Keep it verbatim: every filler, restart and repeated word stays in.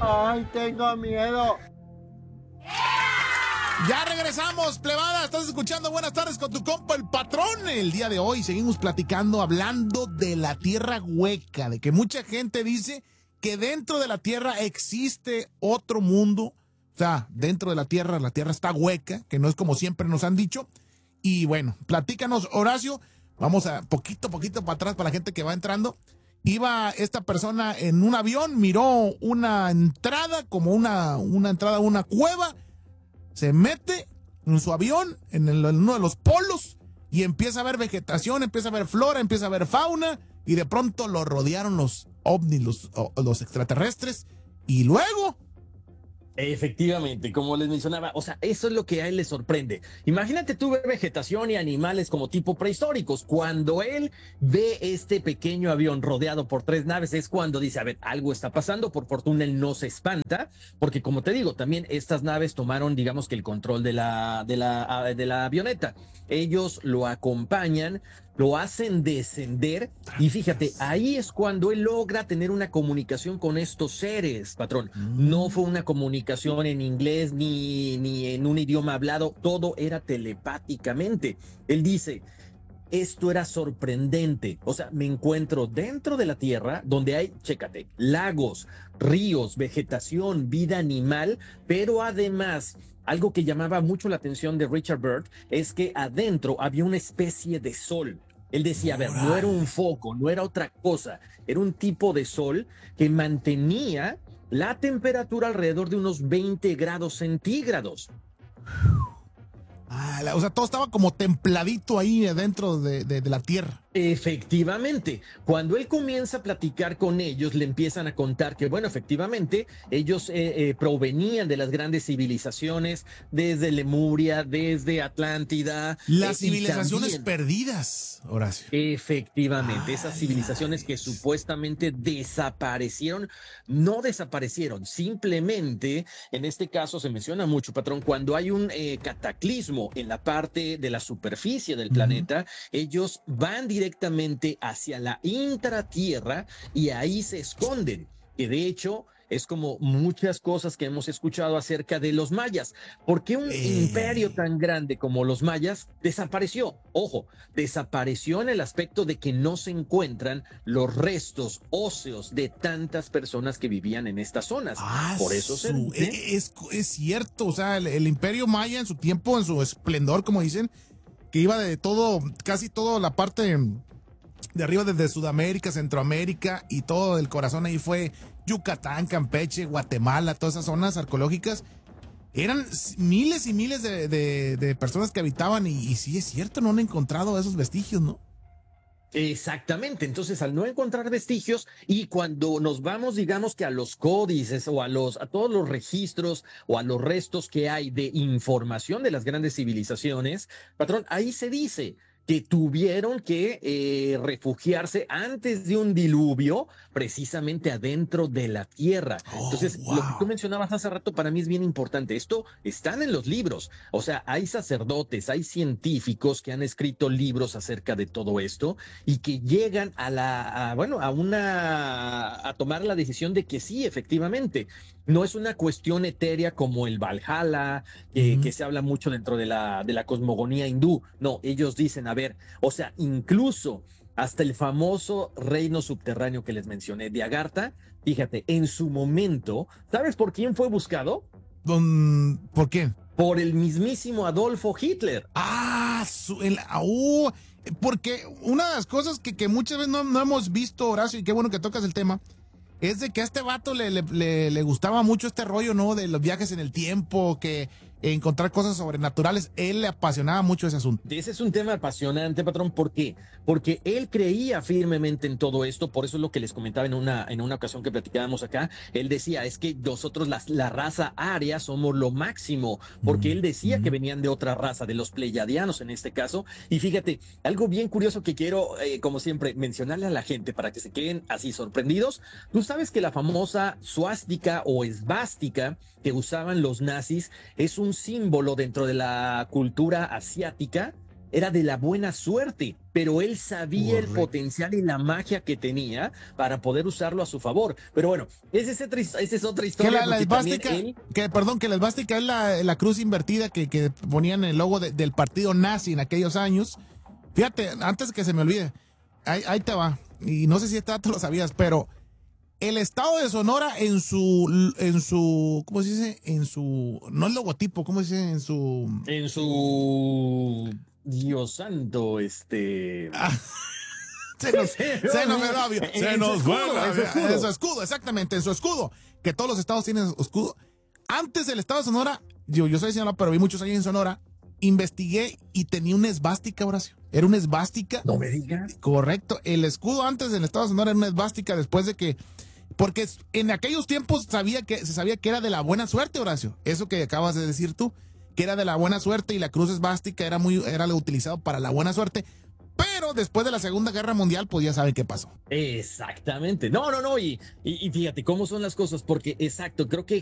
Ay, tengo miedo. Ya regresamos, plebada. Estás escuchando Buenas Tardes con tu compa el patrón. El día de hoy seguimos platicando, hablando de la tierra hueca, de que mucha gente dice que dentro de la tierra existe otro mundo. O sea, dentro de la tierra, la tierra está hueca, que no es como siempre nos han dicho. Y bueno, platícanos, Horacio. Vamos a poquito, poquito para atrás para la gente que va entrando. Iba esta persona en un avión, miró una entrada, como una, una entrada a una cueva. Se mete en su avión, en, el, en uno de los polos, y empieza a ver vegetación, empieza a ver flora, empieza a ver fauna, y de pronto lo rodearon los ovnis, los, los extraterrestres, y luego... Efectivamente, como les mencionaba, o sea, eso es lo que a él le sorprende. Imagínate tú ver vegetación y animales como tipo prehistóricos. Cuando él ve este pequeño avión rodeado por tres naves, es cuando dice, a ver, algo está pasando. Por fortuna él no se espanta, porque como te digo, también estas naves tomaron, digamos que el control de la, de la, de la avioneta. Ellos lo acompañan, lo hacen descender y fíjate, ahí es cuando él logra tener una comunicación con estos seres, patrón. No fue una comunicación en inglés ni, ni en un idioma hablado, todo era telepáticamente. Él dice, esto era sorprendente, o sea, me encuentro dentro de la Tierra donde hay, chécate, lagos, ríos, vegetación, vida animal, pero además... Algo que llamaba mucho la atención de Richard Byrd es que adentro había una especie de sol. Él decía, a ver, no era un foco, no era otra cosa, era un tipo de sol que mantenía la temperatura alrededor de unos veinte grados centígrados. Ah, la, o sea, todo estaba como templadito ahí adentro de, de, de la Tierra. Efectivamente, cuando él comienza a platicar con ellos, le empiezan a contar que, bueno, efectivamente, ellos eh, eh, provenían de las grandes civilizaciones, desde Lemuria, desde Atlántida. Las eh, civilizaciones también, perdidas, Horacio. Efectivamente, Ay, esas civilizaciones que supuestamente desaparecieron, no desaparecieron, simplemente, en este caso se menciona mucho, patrón, cuando hay un eh, cataclismo en la parte de la superficie del planeta, uh-huh. ellos van directamente directamente hacia la intratierra y ahí se esconden, que de hecho es como muchas cosas que hemos escuchado acerca de los mayas. ¿Por qué un eh. imperio tan grande como los mayas desapareció? Ojo, desapareció en el aspecto de que no se encuentran los restos óseos de tantas personas que vivían en estas zonas. Ah, Por eso se su, dice, es, es cierto, o sea, el, el imperio maya en su tiempo, en su esplendor, como dicen, que iba de todo, casi toda la parte de arriba desde Sudamérica, Centroamérica y todo el corazón ahí fue Yucatán, Campeche, Guatemala, todas esas zonas arqueológicas. Eran miles y miles de, de, de personas que habitaban y, y sí es cierto, no han encontrado esos vestigios, ¿no? Exactamente, entonces al no encontrar vestigios y cuando nos vamos digamos que a los códices o a los a todos los registros o a los restos que hay de información de las grandes civilizaciones, patrón, ahí se dice que tuvieron que eh, refugiarse antes de un diluvio precisamente adentro de la tierra. Oh, Entonces, wow. Lo que tú mencionabas hace rato para mí es bien importante. Esto están en los libros. O sea, hay sacerdotes, hay científicos que han escrito libros acerca de todo esto y que llegan a la, a, bueno, a una, a tomar la decisión de que sí, efectivamente, no es una cuestión etérea como el Valhalla, eh, uh-huh. que se habla mucho dentro de la, de la cosmogonía hindú. No, ellos dicen, a ver, o sea, incluso hasta el famoso reino subterráneo que les mencioné de Agartha, fíjate, en su momento, ¿sabes por quién fue buscado? Um, ¿Por quién? Por el mismísimo Adolfo Hitler. Ah, su, el, uh, porque una de las cosas que, que muchas veces no, no hemos visto, Horacio, y qué bueno que tocas el tema, es de que a este vato le, le, le, le gustaba mucho este rollo, ¿no? De los viajes en el tiempo, que encontrar cosas sobrenaturales. Él le apasionaba mucho ese asunto. Ese es un tema apasionante, patrón. ¿Por qué? Porque él creía firmemente en todo esto. Por eso es lo que les comentaba en una, en una ocasión que platicábamos acá. Él decía, es que nosotros, la, la raza aria, somos lo máximo. Porque mm. él decía mm. que venían de otra raza, de los pleyadianos en este caso. Y fíjate, algo bien curioso que quiero, eh, como siempre, mencionarle a la gente para que se queden así sorprendidos. Tú sabes que la famosa suástica o esvástica que usaban los nazis es un símbolo dentro de la cultura asiática era de la buena suerte, pero él sabía Correcto. el potencial y la magia que tenía para poder usarlo a su favor. Pero bueno, esa es otra, esa es otra Que historia. la, la porque también esvástica, él- que perdón, que la esvástica es la, la cruz invertida que, que ponían el logo de- del partido nazi en aquellos años. Fíjate, antes que se me olvide, ahí, ahí te va, y no sé si esta tú lo sabías, pero el estado de Sonora en su, en su, ¿cómo se dice? En su, no el logotipo, ¿cómo se dice? En su... en su Dios santo, este... Se nos, Se se nos me- fue el labio, en se su nos fue el escudo, en su labio. escudo. En su escudo, exactamente, en su escudo, que todos los estados tienen escudo. Antes del estado de Sonora, yo, yo soy de Sinaloa, pero vi muchos años en Sonora, investigué y tenía una esvástica, Horacio. Era una esvástica. No me digas. Correcto. El escudo antes del estado de Sonora era una esvástica después de que, porque en aquellos tiempos sabía que, se sabía que era de la buena suerte, Horacio. Eso que acabas de decir tú, que era de la buena suerte y la cruz esvástica era muy, era lo utilizado para la buena suerte. Pero después de la Segunda Guerra Mundial, pues ya saben qué pasó. Exactamente. No, no, no. Y, y, y fíjate cómo son las cosas, porque exacto, creo que